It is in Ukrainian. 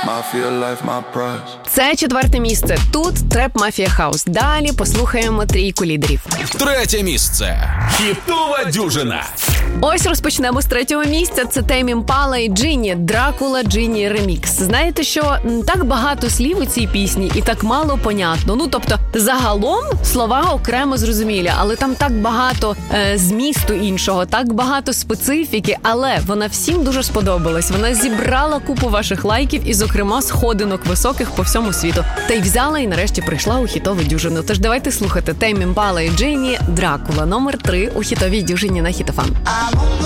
Це 4-те місце. Тут треп Мафія Хаус. Далі послухаємо трійку лідерів. 3-те місце. Хітова дюжина. Ось розпочнемо з 3-го місця. Це Тейм Імпала і Джині. Дракула Джині ремікс. Знаєте, що так багато слів у цій пісні і так мало понятно. Тобто, загалом слова окремо зрозумілі, але там так багато змісту іншого, так багато специфіки, але вона всім дуже сподобалась. Вона зібрала купу ваших лайків і, зокрема, сходинок високих по всьому світу. Та й взяла і нарешті прийшла у хітову дюжину. Тож давайте слухати Тейм Імпала і Джині, Дракула, номер 3 у хітовій дюжині на Хіт ФМ.